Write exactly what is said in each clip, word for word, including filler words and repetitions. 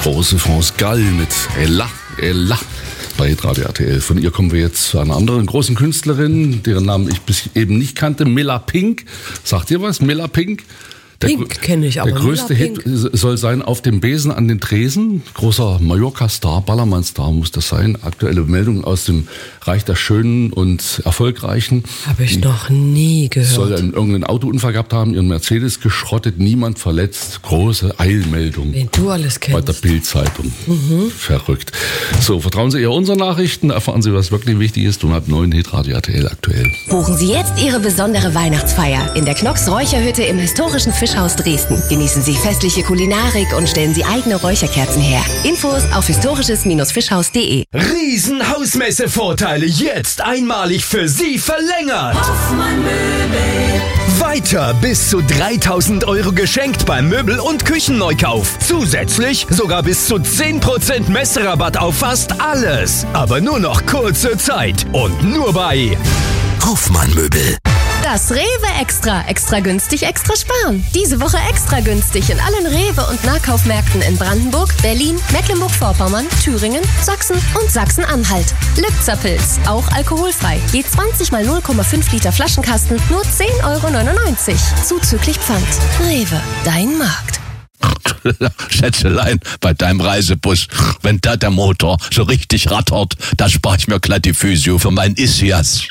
Große France Gall mit Ella, Ella bei Radio R T L. Von ihr kommen wir jetzt zu einer anderen großen Künstlerin, deren Namen ich bis eben nicht kannte, Milla Pink. Sagt ihr was, Milla Pink? Der, Pink kenne ich, aber der größte Hit soll sein Auf dem Besen an den Tresen. Großer Mallorca-Star, Ballermann-Star muss das sein. Aktuelle Meldung aus dem Reich der Schönen und Erfolgreichen. Habe ich noch nie gehört. Soll einen, irgendeinen Autounfall gehabt haben, ihren Mercedes geschrottet, niemand verletzt. Große Eilmeldung. Wen du alles kennst. Bei der Bild-Zeitung. Mhm. Verrückt. So, vertrauen Sie eher unseren Nachrichten, erfahren Sie, was wirklich wichtig ist. Und hat neuen Hit Radio R T L aktuell. Buchen Sie jetzt Ihre besondere Weihnachtsfeier in der Knocks Räucherhütte im historischen Fischhaus Dresden. Genießen Sie festliche Kulinarik und stellen Sie eigene Räucherkerzen her. Infos auf historisches Fischhaus punkt de. Riesen-Hausmesse-Vorteile jetzt einmalig für Sie verlängert. Hoffmann Möbel. Weiter bis zu dreitausend Euro geschenkt beim Möbel- und Küchenneukauf. Zusätzlich sogar bis zu zehn Prozent Messerabatt auf fast alles. Aber nur noch kurze Zeit und nur bei Hoffmann Möbel. Das Rewe Extra. Extra günstig, extra sparen. Diese Woche extra günstig in allen Rewe- und Nahkaufmärkten in Brandenburg, Berlin, Mecklenburg-Vorpommern, Thüringen, Sachsen und Sachsen-Anhalt. Lübzer-Pilz, auch alkoholfrei. Je zwanzig mal null Komma fünf Liter Flaschenkasten, nur zehn Euro neunundneunzig. Zuzüglich Pfand. Rewe, dein Markt. Schätzelein, bei deinem Reisebus, wenn da der Motor so richtig rattert, da spare ich mir glatt die Physio für meinen Ischias.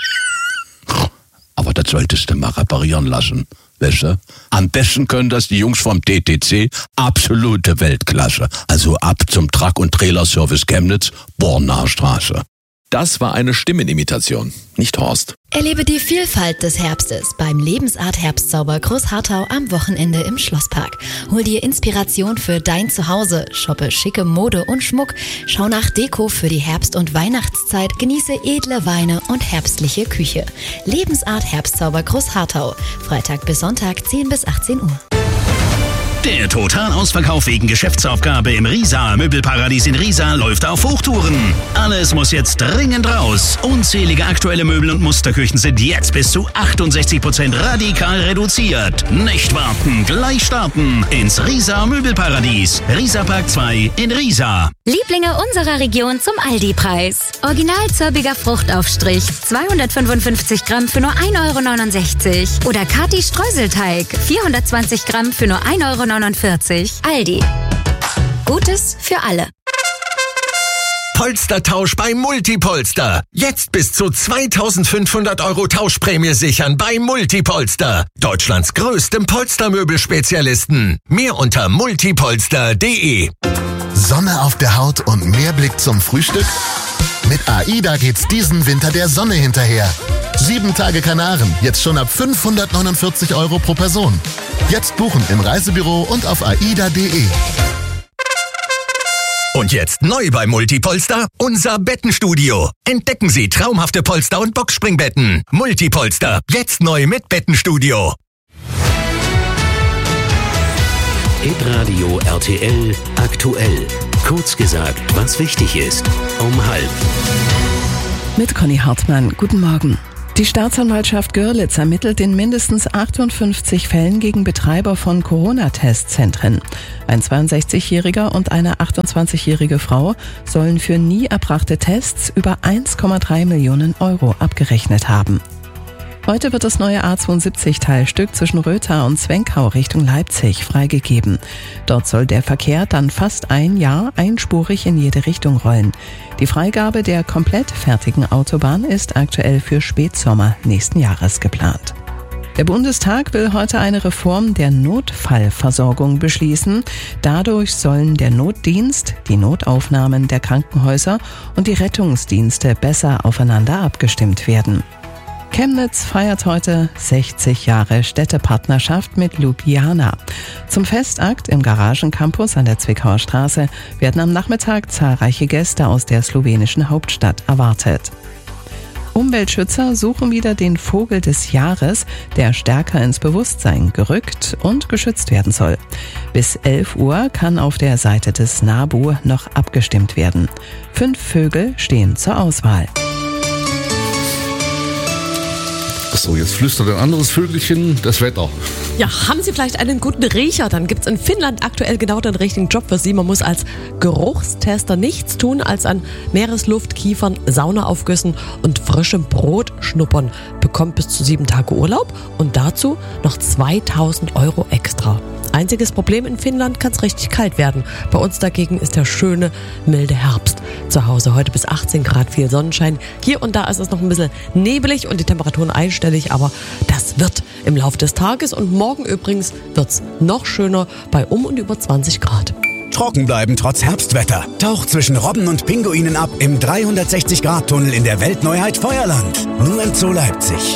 Aber das solltest du mal reparieren lassen, weißt du? Am besten können das die Jungs vom D T C, absolute Weltklasse. Also ab zum Truck- und Trailerservice Chemnitz, Bornaer Straße. Das war eine Stimmenimitation, nicht Horst. Erlebe die Vielfalt des Herbstes beim Lebensart Herbstzauber Großharthau am Wochenende im Schlosspark. Hol dir Inspiration für dein Zuhause, shoppe schicke Mode und Schmuck, schau nach Deko für die Herbst- und Weihnachtszeit, genieße edle Weine und herbstliche Küche. Lebensart Herbstzauber Großharthau, Freitag bis Sonntag zehn bis achtzehn Uhr. Der Totalausverkauf wegen Geschäftsaufgabe im Riesa Möbelparadies in Riesa läuft auf Hochtouren. Alles muss jetzt dringend raus. Unzählige aktuelle Möbel und Musterküchen sind jetzt bis zu achtundsechzig Prozent radikal reduziert. Nicht warten, gleich starten ins Riesa Möbelparadies. Riesa Park zwei in Riesa. Lieblinge unserer Region zum Aldi-Preis. Original zörbiger Fruchtaufstrich, zweihundertfünfundfünfzig Gramm für nur ein Euro neunundsechzig. Oder Kati Streuselteig, vierhundertzwanzig Gramm für nur ein Euro neunundvierzig. Aldi. Gutes für alle. Polstertausch bei Multipolster. Jetzt bis zu zweitausendfünfhundert Euro Tauschprämie sichern bei Multipolster. Deutschlands größtem Polstermöbelspezialisten. Mehr unter multipolster punkt de. Sonne auf der Haut und mehr Blick zum Frühstück? Mit AIDA geht's diesen Winter der Sonne hinterher. Sieben Tage Kanaren, jetzt schon ab fünfhundertneunundvierzig Euro pro Person. Jetzt buchen im Reisebüro und auf aida punkt de. Und jetzt neu bei Multipolster, unser Bettenstudio. Entdecken Sie traumhafte Polster- und Boxspringbetten. Multipolster, jetzt neu mit Bettenstudio. Hitradio R T L aktuell. Kurz gesagt, was wichtig ist. Um halb. Mit Conny Hartmann. Guten Morgen. Die Staatsanwaltschaft Görlitz ermittelt in mindestens achtundfünfzig Fällen gegen Betreiber von Corona-Testzentren. Ein zweiundsechzigjähriger und eine achtundzwanzigjährige Frau sollen für nie erbrachte Tests über eins Komma drei Millionen Euro abgerechnet haben. Heute wird das neue A zweiundsiebzig-Teilstück zwischen Rötha und Zwenkau Richtung Leipzig freigegeben. Dort soll der Verkehr dann fast ein Jahr einspurig in jede Richtung rollen. Die Freigabe der komplett fertigen Autobahn ist aktuell für Spätsommer nächsten Jahres geplant. Der Bundestag will heute eine Reform der Notfallversorgung beschließen. Dadurch sollen der Notdienst, die Notaufnahmen der Krankenhäuser und die Rettungsdienste besser aufeinander abgestimmt werden. Chemnitz feiert heute sechzig Jahre Städtepartnerschaft mit Ljubljana. Zum Festakt im Garagencampus an der Zwickauer Straße werden am Nachmittag zahlreiche Gäste aus der slowenischen Hauptstadt erwartet. Umweltschützer suchen wieder den Vogel des Jahres, der stärker ins Bewusstsein gerückt und geschützt werden soll. Bis elf Uhr kann auf der Seite des NABU noch abgestimmt werden. Fünf Vögel stehen zur Auswahl. So, jetzt flüstert ein anderes Vögelchen das Wetter. Ja, haben Sie vielleicht einen guten Riecher? Dann gibt es in Finnland aktuell genau den richtigen Job für Sie. Man muss als Geruchstester nichts tun, als an Meeresluft, Kiefern, Saunaaufgüssen und frischem Brot schnuppern. Bekommt bis zu sieben Tage Urlaub und dazu noch zweitausend Euro extra. Einziges Problem in Finnland, kann es richtig kalt werden. Bei uns dagegen ist der schöne, milde Herbst. Zu Hause heute bis achtzehn Grad, viel Sonnenschein. Hier und da ist es noch ein bisschen nebelig und die Temperaturen einstellig, aber das wird im Laufe des Tages und morgen übrigens wird es noch schöner bei um und über zwanzig Grad. Trocken bleiben trotz Herbstwetter. Taucht zwischen Robben und Pinguinen ab im dreihundertsechzig Grad Tunnel in der Weltneuheit Feuerland. Nur im Zoo Leipzig.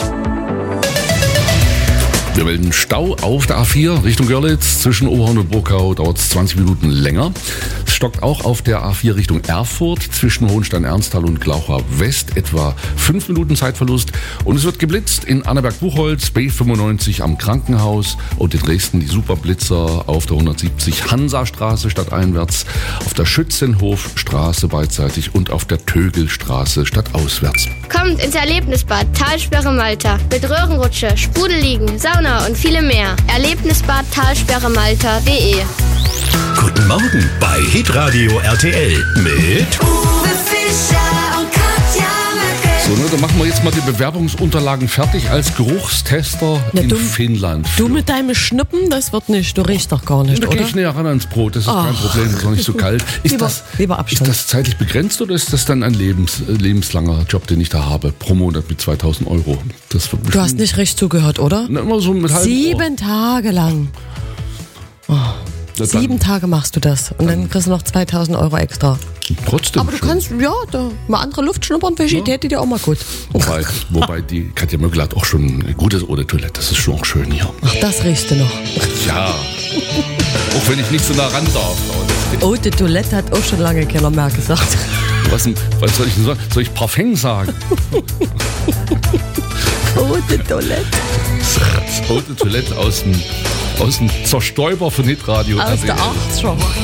Wir melden Stau auf der A vier Richtung Görlitz. Zwischen Oberhorn und Burgau dauert es zwanzig Minuten länger. Es stockt auch auf der A vier Richtung Erfurt zwischen Hohenstein-Ernsthal und Glauchau West. Etwa fünf Minuten Zeitverlust. Und es wird geblitzt in Annaberg-Buchholz, B fünfundneunzig am Krankenhaus und in Dresden die Superblitzer auf der hundertsiebzig Hansastraße stadteinwärts, auf der Schützenhofstraße beidseitig und auf der Tögelstraße stadtauswärts. Kommt ins Erlebnisbad Talsperre Malta mit Röhrenrutsche, Sprudelliegen, Sauna und viele mehr. Erlebnisbad Talsperre Malta punkt de. Guten Morgen bei Hitradio R T L mit Uwe Fischer und Katja Möcke. So, ne, dann machen wir jetzt mal die Bewerbungsunterlagen fertig als Geruchstester Na, in du, Finnland. Du mit deinem Schnuppen, das wird nicht. Du riechst doch gar nicht, Da oder? gehe ich näher ran ans Brot, das ist Ach. kein Problem, das ist noch nicht so kalt. Ist, Lieber- das, lieber Abstand. ist das zeitlich begrenzt oder ist das dann ein lebens, äh, lebenslanger Job, den ich da habe, pro Monat mit zweitausend Euro? Das wird Du hast nicht richtig zugehört, oder? Na, immer so mit halbem Ohr. Sieben Tage lang. Oh. Na dann. Sieben Tage machst du das und dann kriegst du noch zweitausend Euro extra. Trotzdem Aber du schön. kannst, ja, da, mal andere Luft schnuppern, welche Idee die dir auch mal gut. Wobei, wobei die Katja Möckel hat auch schon ein gutes Eau de Toilette, das ist schon auch schön hier. Ach, das riechst du noch. Ja, auch wenn ich nicht so nah ran darf. Oh, die Toilette hat auch schon lange keiner mehr gesagt. Was, denn- was soll ich denn sagen? Soll ich Parfum sagen? Oh, die Toilette. Eau de Toilette aus dem, aus dem Zerstäuber von Hitradio. Aus der R T L. Acht schon.